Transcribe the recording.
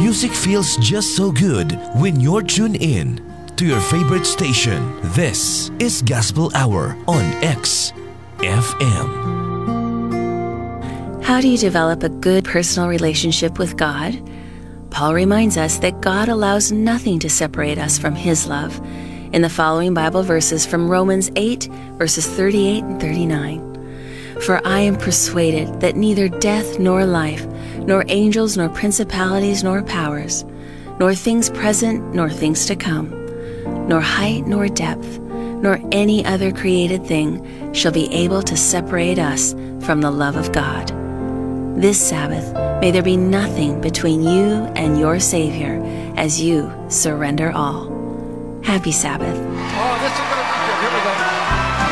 Music feels just so good when you're tuned in to your favorite station. This is Gospel Hour on XFM. How do you develop a good personal relationship with God? Paul reminds us that God allows nothing to separate us from His love in the following Bible verses from Romans 8, verses 38 and 39. For I am persuaded that neither death nor life, nor angels nor principalities nor powers, nor things present nor things to come, nor height nor depth, nor any other created thing shall be able to separate us from the love of God. This Sabbath, may there be nothing between you and your Savior as you surrender all. Happy Sabbath.